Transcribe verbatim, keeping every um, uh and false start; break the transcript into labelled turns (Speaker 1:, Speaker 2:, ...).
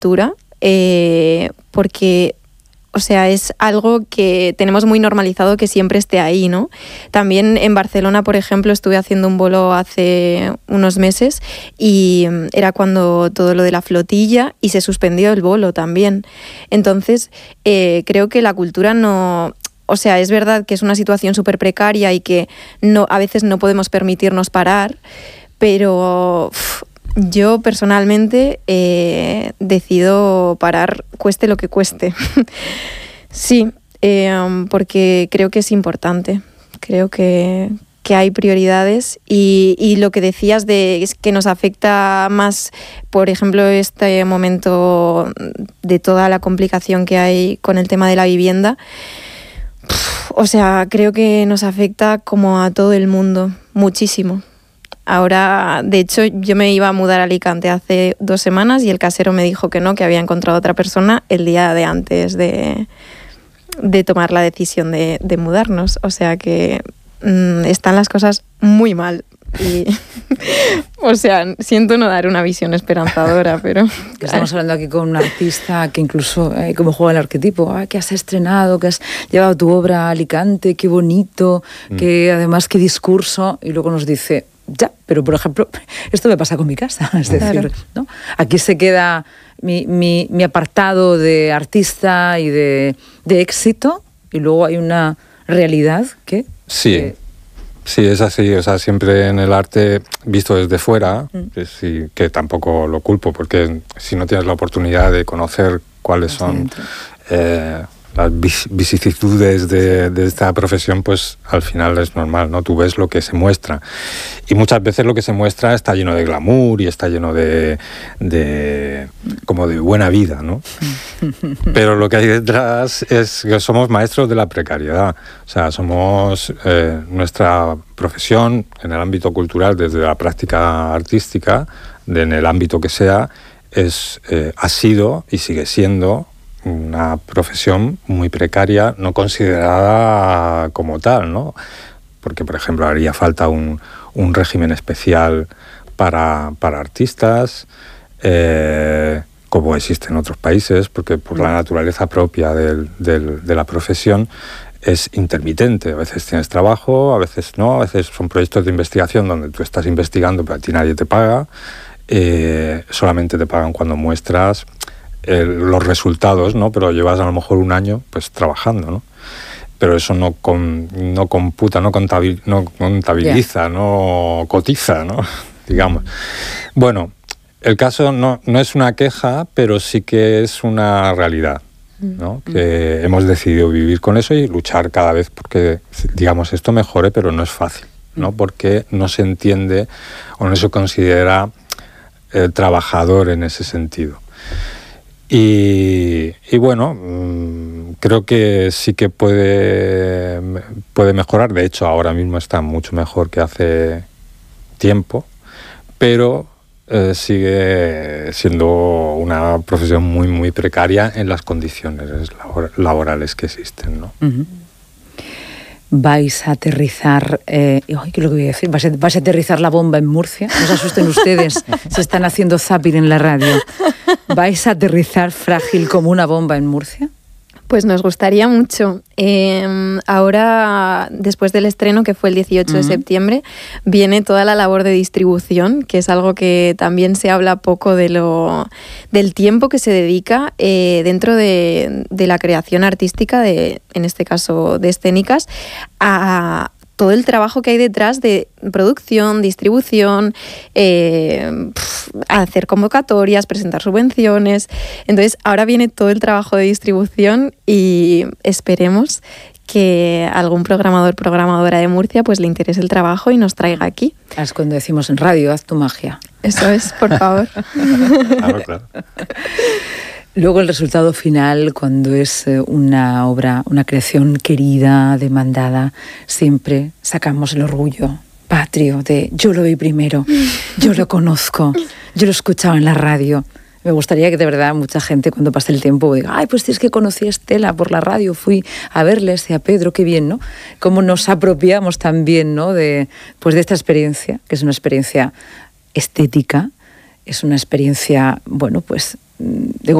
Speaker 1: cultura, eh, porque... O sea, es algo que tenemos muy normalizado que siempre esté ahí, ¿no? También en Barcelona, por ejemplo, estuve haciendo un bolo hace unos meses y era cuando todo lo de la flotilla y se suspendió el bolo también. Entonces, eh, creo que la cultura no... O sea, es verdad que es una situación súper precaria y que no, a veces no podemos permitirnos parar, pero... Uf, yo personalmente eh, decido parar cueste lo que cueste. Sí, eh, porque creo que es importante. Creo que, que hay prioridades y, y lo que decías de es que nos afecta más, por ejemplo, este momento de toda la complicación que hay con el tema de la vivienda. O sea, creo que nos afecta como a todo el mundo, muchísimo. Ahora, de hecho, yo me iba a mudar a Alicante hace dos semanas y el casero me dijo que no, que había encontrado otra persona el día de antes de, de tomar la decisión de, de mudarnos. O sea que mmm, están las cosas muy mal. Y, o sea, siento no dar una visión esperanzadora, pero...
Speaker 2: Estamos hablando aquí con un artista que incluso, eh, como juega el arquetipo, ah, que has estrenado, que has llevado tu obra a Alicante, qué bonito, mm. que además qué discurso, y luego nos dice... Ya, pero por ejemplo, esto me pasa con mi casa, es decir, claro. ¿no? Aquí se queda mi, mi, mi apartado de artista y de, de éxito, y luego hay una realidad que...
Speaker 3: Sí,
Speaker 2: que...
Speaker 3: sí, es así, o sea, siempre en el arte, visto desde fuera, mm. que, sí, que tampoco lo culpo, porque si no tienes la oportunidad de conocer cuáles son... Eh, las vicisitudes de, de esta profesión, pues al final es normal, ¿no? Tú ves lo que se muestra. Y muchas veces lo que se muestra está lleno de glamour y está lleno de, de como de buena vida, ¿no? Pero lo que hay detrás es que somos maestros de la precariedad. O sea, somos eh, nuestra profesión en el ámbito cultural, desde la práctica artística, de, en el ámbito que sea, es, eh, ha sido y sigue siendo una profesión muy precaria, no considerada como tal, ¿no? Porque, por ejemplo, haría falta un, un régimen especial para, para artistas, eh, como existe en otros países, porque por la naturaleza propia del, del, de la profesión es intermitente. A veces tienes trabajo, a veces no, a veces son proyectos de investigación donde tú estás investigando, pero a ti nadie te paga, eh, solamente te pagan cuando muestras El, los resultados, ¿no? Pero llevas a lo mejor un año pues trabajando, ¿no? Pero eso no, con, no computa, no, contabil, no contabiliza, yeah. no cotiza, ¿no? Digamos. Bueno, el caso no, no es una queja, pero sí que es una realidad, ¿no? Mm. Que hemos decidido vivir con eso y luchar cada vez porque, digamos, esto mejore, pero no es fácil, ¿no? Porque no se entiende o no se considera eh, trabajador en ese sentido. Y, y bueno, mmm, creo que sí que puede, puede mejorar. De hecho, ahora mismo está mucho mejor que hace tiempo, pero eh, sigue siendo una profesión muy, muy precaria en las condiciones labor- laborales que existen, ¿no?
Speaker 2: Uh-huh. Vais a aterrizar, eh, ay, ¿qué es lo que voy a decir? ¿Vais a, vais a aterrizar la bomba en Murcia? No se asusten ustedes, se están haciendo zapping en la radio. ¿Vais a aterrizar frágil como una bomba en Murcia?
Speaker 1: Pues nos gustaría mucho. Eh, ahora, después del estreno, que fue el dieciocho uh-huh. de septiembre, viene toda la labor de distribución, que es algo que también se habla poco de lo, del tiempo que se dedica eh, dentro de, de la creación artística, de, en este caso de escénicas, a todo el trabajo que hay detrás de producción, distribución, eh, pf, hacer convocatorias, presentar subvenciones. Entonces, ahora viene todo el trabajo de distribución y esperemos que algún programador, programadora de Murcia pues le interese el trabajo y nos traiga aquí.
Speaker 2: Es cuando decimos en radio, haz tu magia.
Speaker 1: Eso es, por favor.
Speaker 3: Claro, claro.
Speaker 2: Luego el resultado final, cuando es una obra, una creación querida, demandada, siempre sacamos el orgullo patrio de yo lo vi primero, yo lo conozco, yo lo escuchaba en la radio. Me gustaría que de verdad mucha gente cuando pase el tiempo diga, ay, pues es que conocí a Estela por la radio, fui a verles y a Pedro, qué bien, ¿no? Cómo nos apropiamos también, ¿no? de, pues de esta experiencia, que es una experiencia estética, es una experiencia, bueno, pues de